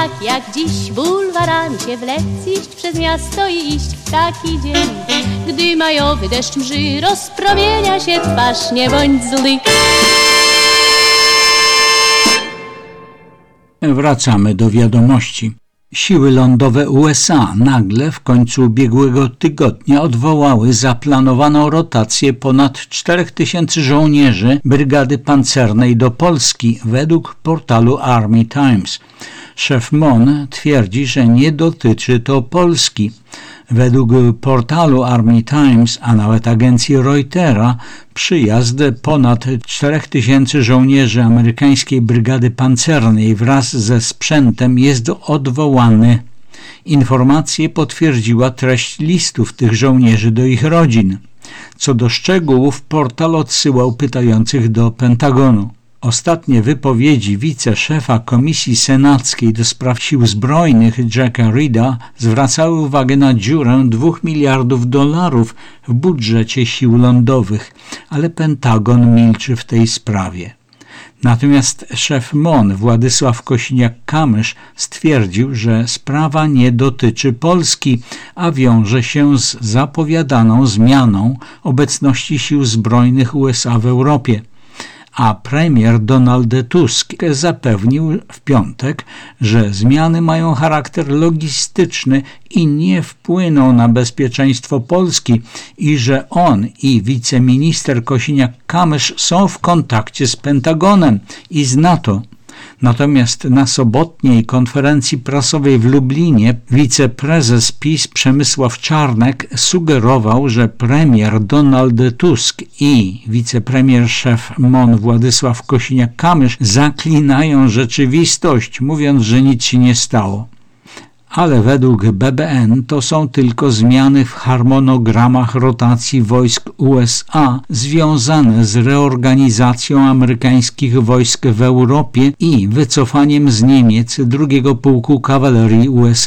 Tak jak dziś bulwarami się wlec, iść przez miasto i iść w taki dzień, gdy majowy deszcz mży, rozpromienia się twarz, nie bądź zły. Wracamy do wiadomości. Siły lądowe USA nagle w końcu ubiegłego tygodnia odwołały zaplanowaną rotację ponad 4000 żołnierzy Brygady Pancernej do Polski według portalu Army Times. Szef MON twierdzi, że nie dotyczy to Polski. Według portalu Army Times, a nawet agencji Reutera, przyjazd ponad 4000 żołnierzy amerykańskiej Brygady Pancernej wraz ze sprzętem jest odwołany. Informację potwierdziła treść listów tych żołnierzy do ich rodzin. Co do szczegółów, portal odsyłał pytających do Pentagonu. Ostatnie wypowiedzi wiceszefa Komisji Senackiej do Spraw Sił Zbrojnych Jacka Reeda zwracały uwagę na dziurę $2 miliardów w budżecie sił lądowych, ale Pentagon milczy w tej sprawie. Natomiast szef MON Władysław Kosiniak-Kamysz stwierdził, że sprawa nie dotyczy Polski, a wiąże się z zapowiadaną zmianą obecności sił zbrojnych USA w Europie. A premier Donald Tusk zapewnił w piątek, że zmiany mają charakter logistyczny i nie wpłyną na bezpieczeństwo Polski i że on i wiceminister Kosiniak-Kamysz są w kontakcie z Pentagonem i z NATO. Natomiast na sobotniej konferencji prasowej w Lublinie wiceprezes PiS Przemysław Czarnek sugerował, że premier Donald Tusk i wicepremier szef MON Władysław Kosiniak-Kamysz zaklinają rzeczywistość, mówiąc, że nic się nie stało. Ale według BBN to są tylko zmiany w harmonogramach rotacji wojsk USA związane z reorganizacją amerykańskich wojsk w Europie i wycofaniem z Niemiec II Pułku Kawalerii USA.